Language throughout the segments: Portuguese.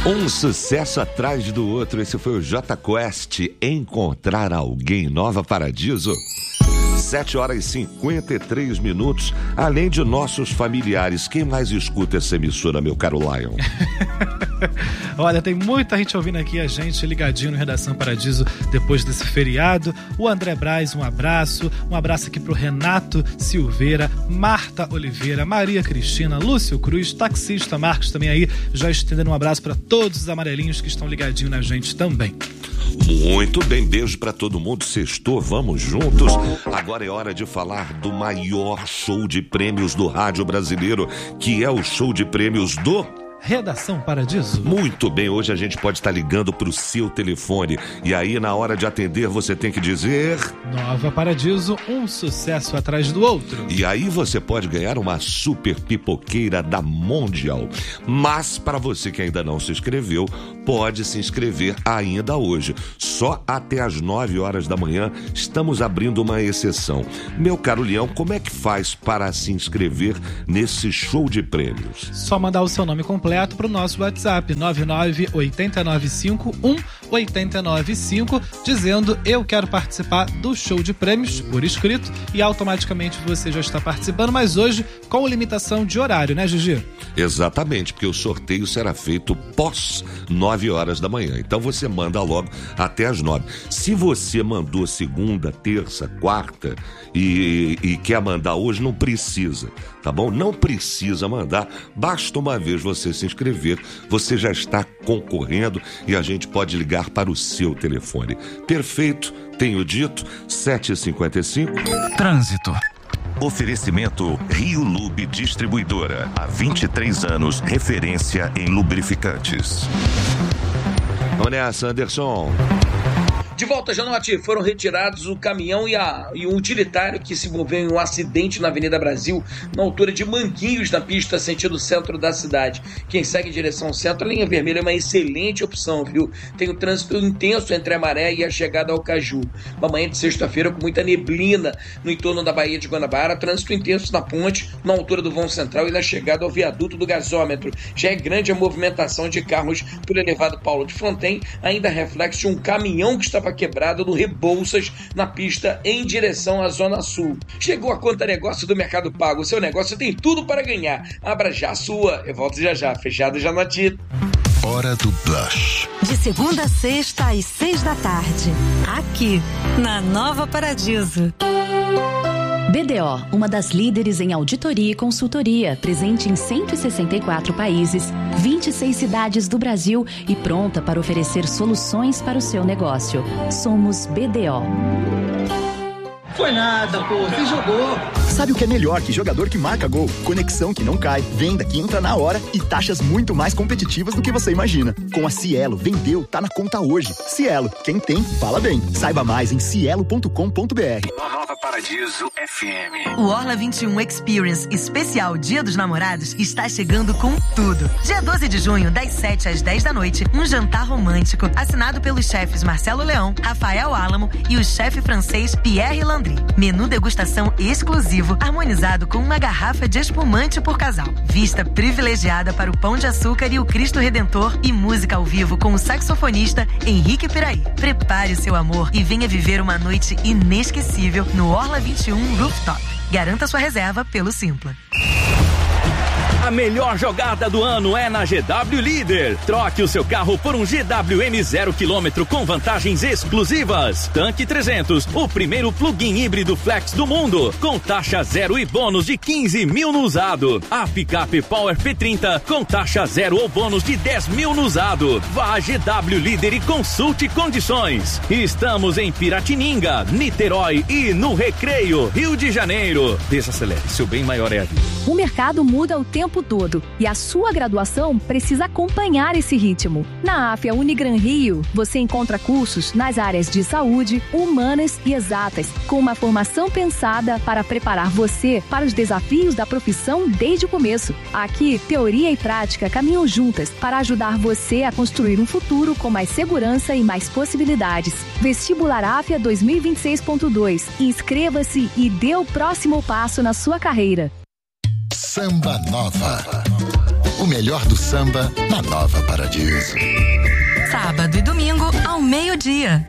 Um sucesso atrás do outro. Esse foi o J Quest, Encontrar Alguém, Nova Paradiso. 7h53, além de nossos familiares. Quem mais escuta essa emissora, meu caro Lion? Olha, tem muita gente ouvindo aqui a gente, ligadinho no Redação Paradiso depois desse feriado. O André Braz, um abraço aqui pro Renato Silveira, Marta Oliveira, Maria Cristina, Lúcio Cruz, taxista Marcos também aí, já estendendo um abraço para todos os amarelinhos que estão ligadinhos na gente também. Muito bem, beijo pra todo mundo, sextou, vamos juntos. Agora é hora de falar do maior show de prêmios do rádio brasileiro, que é o show de prêmios do Redação Paradiso. Muito bem, hoje a gente pode estar ligando pro seu telefone e aí na hora de atender você tem que dizer: Nova Paradiso, um sucesso atrás do outro. E aí você pode ganhar uma super pipoqueira da Mondial. Mas para você que ainda não se inscreveu, pode se inscrever ainda hoje. Só até às 9h da manhã estamos abrindo uma exceção. Meu caro Leão, como é que faz para se inscrever nesse show de prêmios? Só mandar o seu nome completo para o nosso WhatsApp 998951895, dizendo eu quero participar do show de prêmios por escrito e automaticamente você já está participando, mas hoje com limitação de horário, né, Gigi? Exatamente, porque o sorteio será feito pós 9h da manhã, então você manda logo até às 9. Se você mandou segunda, terça, quarta e quer mandar hoje, não precisa, tá bom? Não precisa mandar, basta uma vez você se inscrever, você já está concorrendo e a gente pode ligar para o seu telefone. Perfeito, tenho dito, 7h55. Trânsito. Oferecimento Rio Lube Distribuidora. Há 23 anos, referência em lubrificantes. Vamos nessa, Anderson. De volta, Janote, foram retirados o caminhão e um utilitário que se envolveu em um acidente na Avenida Brasil, na altura de Manguinhos, na pista sentido centro da cidade. Quem segue em direção centro, a linha vermelha é uma excelente opção, viu? Tem um trânsito intenso entre a Maré e a chegada ao Caju. Uma manhã de sexta-feira com muita neblina no entorno da Baía de Guanabara, trânsito intenso na ponte, na altura do vão central e na chegada ao viaduto do gasômetro. Já é grande a movimentação de carros por elevado Paulo de Fronten, ainda reflexo de um caminhão que estava quebrado no Rebouças, na pista em direção à Zona Sul. Chegou a Conta Negócio do Mercado Pago. O seu negócio tem tudo para ganhar. Abra já a sua. Eu volto já. Fechado, Janoti. Hora do Blush. De segunda a sexta às 6h, aqui na Nova Paradiso. BDO, uma das líderes em auditoria e consultoria, presente em 164 países, 26 cidades do Brasil e pronta para oferecer soluções para o seu negócio. Somos BDO. Foi nada, pô, você jogou. Sabe o que é melhor que jogador que marca gol? Conexão que não cai, venda que entra na hora e taxas muito mais competitivas do que você imagina. Com a Cielo, vendeu, tá na conta hoje. Cielo, quem tem, fala bem. Saiba mais em cielo.com.br. Nova Paradiso FM. O Orla 21 Experience especial Dia dos Namorados está chegando com tudo. Dia 12 de junho, das 7 às 10 da noite, um jantar romântico assinado pelos chefes Marcelo Leão, Rafael Álamo e o chefe francês Pierre Landry. Menu degustação exclusivo, harmonizado com uma garrafa de espumante por casal. Vista privilegiada para o Pão de Açúcar e o Cristo Redentor e música ao vivo com o saxofonista Henrique Piraí. Prepare o seu amor e venha viver uma noite inesquecível no Orla 21 Rooftop. Garanta sua reserva pelo Simpla. A melhor jogada do ano é na GW Líder. Troque o seu carro por um GWM 0 km com vantagens exclusivas. Tanque 300, o primeiro plug-in híbrido flex do mundo, com taxa zero e bônus de 15 mil no usado. A picape Power P30 com taxa zero ou bônus de 10 mil no usado. Vá a GW Líder e consulte condições. Estamos em Piratininga, Niterói e no Recreio, Rio de Janeiro. Desacelere, seu bem maior é a vida. O mercado muda o tempo todo e a sua graduação precisa acompanhar esse ritmo. Na AFIA Unigran Rio, você encontra cursos nas áreas de saúde, humanas e exatas, com uma formação pensada para preparar você para os desafios da profissão desde o começo. Aqui, teoria e prática caminham juntas para ajudar você a construir um futuro com mais segurança e mais possibilidades. Vestibular AFIA 2026.2. Inscreva-se e dê o próximo passo na sua carreira. Samba Nova. O melhor do samba na Nova Paradiso. Sábado e domingo ao meio-dia.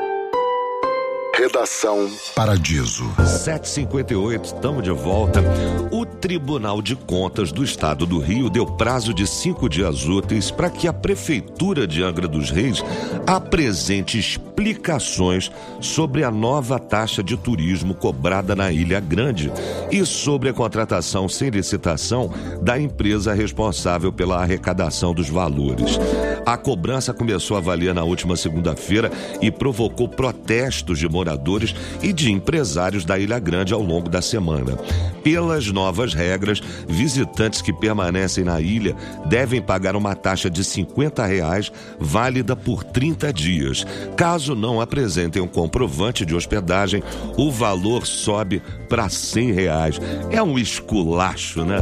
Redação Paradiso. 7h58, estamos de volta. O Tribunal de Contas do Estado do Rio deu prazo de 5 dias úteis para que a Prefeitura de Angra dos Reis apresente explicações sobre a nova taxa de turismo cobrada na Ilha Grande e sobre a contratação sem licitação da empresa responsável pela arrecadação dos valores. A cobrança começou a valer na última segunda-feira e provocou protestos de moradores e de empresários da Ilha Grande ao longo da semana. Pelas novas regras, visitantes que permanecem na ilha devem pagar uma taxa de R$50 válida por 30 dias. Caso não apresentem um comprovante de hospedagem, o valor sobe para R$100. É um esculacho, né?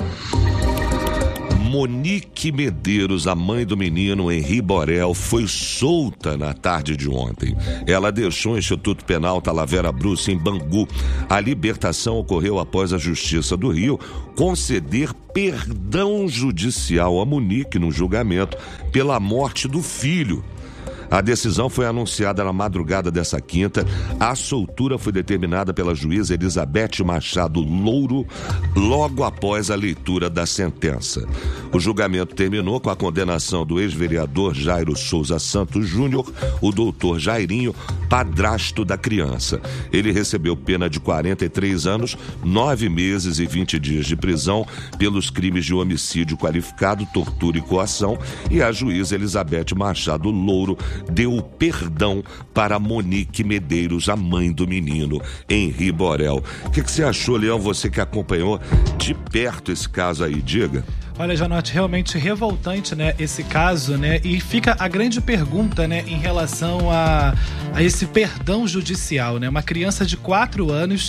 Monique Medeiros, a mãe do menino Henri Borel, foi solta na tarde de ontem. Ela deixou o Instituto Penal Talavera Bruce em Bangu. A libertação ocorreu após a Justiça do Rio conceder perdão judicial a Monique no julgamento pela morte do filho. A decisão foi anunciada na madrugada dessa quinta. A soltura foi determinada pela juíza Elizabeth Machado Louro logo após a leitura da sentença. O julgamento terminou com a condenação do ex-vereador Jairo Souza Santos Júnior, o doutor Jairinho, padrasto da criança. Ele recebeu pena de 43 anos, 9 meses e 20 dias de prisão pelos crimes de homicídio qualificado, tortura e coação, e a juíza Elizabeth Machado Louro deu perdão para Monique Medeiros, a mãe do menino Henri Borel. O que você achou, Leão, você que acompanhou de perto esse caso aí? Diga. Olha, Janote, realmente revoltante, né, esse caso, né, e fica a grande pergunta, né, em relação a esse perdão judicial, né, uma criança de 4 anos,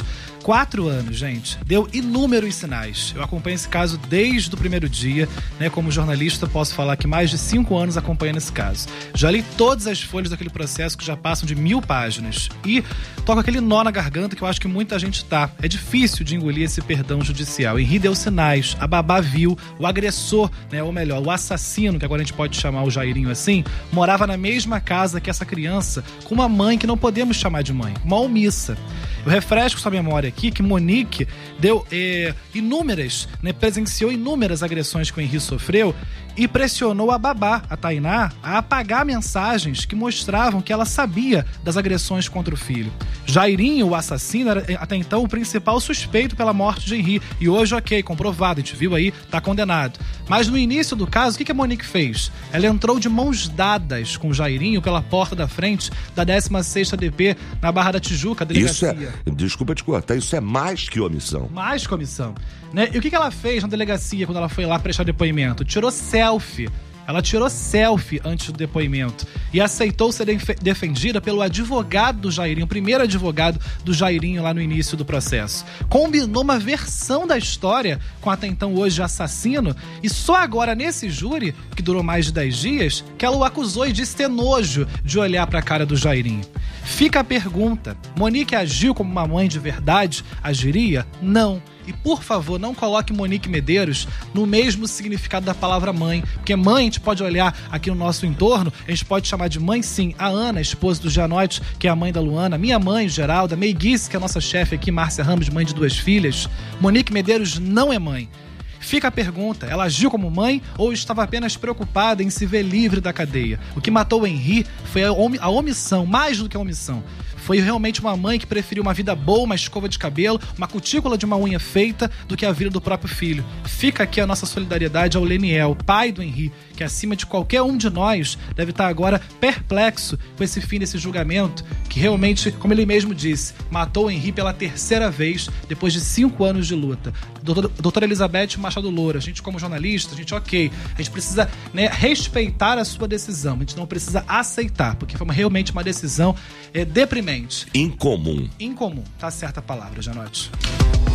gente, deu inúmeros sinais. Eu acompanho esse caso desde o primeiro dia, né, como jornalista posso falar que mais de 5 anos acompanhando esse caso. Já li todas as folhas daquele processo que já passam de 1000 páginas e toco aquele nó na garganta que eu acho que muita gente tá. É difícil de engolir esse perdão judicial. Henri deu sinais, a babá viu, o agressor, né, ou melhor, o assassino, que agora a gente pode chamar o Jairinho assim, morava na mesma casa que essa criança, com uma mãe que não podemos chamar de mãe, uma omissa. Eu refresco sua memória aqui que Monique deu inúmeras, né, presenciou inúmeras agressões que o Henri sofreu e pressionou a babá, a Tainá, a apagar mensagens que mostravam que ela sabia das agressões contra o filho. Jairinho, o assassino, era até então o principal suspeito pela morte de Henri. E hoje, ok, comprovado, a gente viu aí, tá condenado. Mas no início do caso, o que a Monique fez? Ela entrou de mãos dadas com o Jairinho pela porta da frente da 16ª DP na Barra da Tijuca, a delegacia. Desculpa te cortar, isso é mais que omissão. Mais que omissão. Né? E o que ela fez na delegacia quando ela foi lá prestar depoimento? Tirou selfie. Ela tirou selfie antes do depoimento e aceitou ser defendida pelo advogado do Jairinho, o primeiro advogado do Jairinho lá no início do processo. Combinou uma versão da história com até então hoje assassino e só agora nesse júri, que durou mais de 10 dias, que ela o acusou e disse ter nojo de olhar para a cara do Jairinho. Fica a pergunta, Monique agiu como uma mãe de verdade? Agiria? Não. E, por favor, não coloque Monique Medeiros no mesmo significado da palavra mãe. Porque mãe, a gente pode olhar aqui no nosso entorno, a gente pode chamar de mãe, sim, a Ana, esposa do Gianotti, que é a mãe da Luana, minha mãe, Geralda, Meiguice, que é a nossa chefe aqui, Márcia Ramos, mãe de 2 filhas. Monique Medeiros não é mãe. Fica a pergunta, ela agiu como mãe ou estava apenas preocupada em se ver livre da cadeia? O que matou o Henri foi a omissão, mais do que a omissão. Foi realmente uma mãe que preferiu uma vida boa, uma escova de cabelo, uma cutícula de uma unha feita, do que a vida do próprio filho. Fica aqui a nossa solidariedade ao Leniel, pai do Henri, que acima de qualquer um de nós deve estar agora perplexo com esse fim desse julgamento, que realmente, como ele mesmo disse, matou o Henri pela 3ª vez, depois de 5 anos de luta. Doutora Elizabeth Machado Louro, a gente como jornalista, a gente a gente precisa, né, respeitar a sua decisão, a gente não precisa aceitar, porque foi realmente uma decisão deprimente. Incomum. Incomum, tá certa a palavra, Janotti.